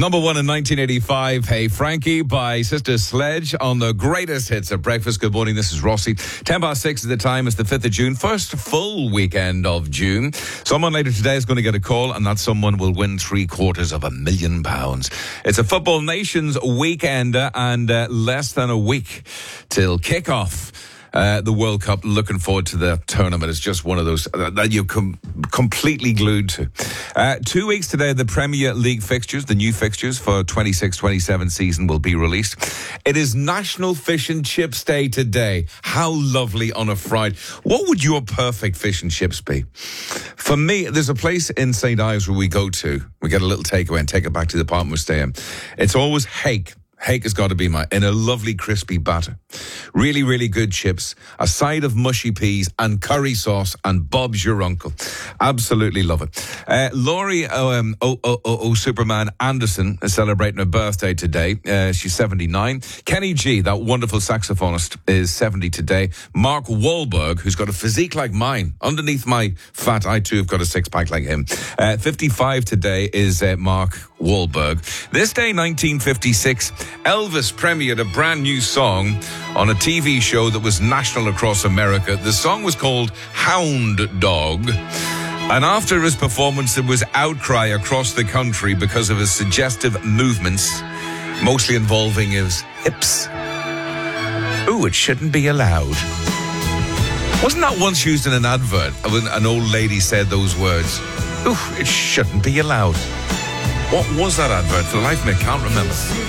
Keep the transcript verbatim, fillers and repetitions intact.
Number one in nineteen eighty-five, Hey Frankie by Sister Sledge on the greatest hits at breakfast. Good morning, this is Rossi. ten past six at the time. It's the fifth of June, first full weekend of June. Someone later today is going to get a call, and that someone will win three quarters of a million pounds. It's a Football Nations weekender, and uh, less than a week till kickoff. Uh, the World Cup, looking forward to the tournament. It's just one of those that you're com- completely glued to. Uh, two weeks today, the Premier League fixtures, the new fixtures for twenty-six twenty-seven season will be released. It is National Fish and Chips Day today. How lovely on a Friday. What would your perfect fish and chips be? For me, there's a place in Saint Ives where we go to. We get a little takeaway and take it back to the apartment we stay in. It's always hake. Hake has got to be my, in a lovely crispy batter. Really, really good chips, a side of mushy peas and curry sauce, and Bob's your uncle. Absolutely love it. Uh, Laurie um, oh, oh, oh, oh, Superman Anderson is celebrating her birthday today. Uh, she's seventy-nine. Kenny G, that wonderful saxophonist, is seventy today. Mark Wahlberg, who's got a physique like mine. Underneath my fat, I too have got a six-pack like him. Uh, fifty-five today is uh, Mark Wahlberg. This day, nineteen fifty-six, Elvis premiered a brand new song on a T V show that was national across America. The song was called Hound Dog. And after his performance, there was outcry across the country because of his suggestive movements, mostly involving his hips. Ooh, it shouldn't be allowed. Wasn't that once used in an advert when an old lady said those words? Ooh, it shouldn't be allowed. What was that advert? For the life of me, I can't remember.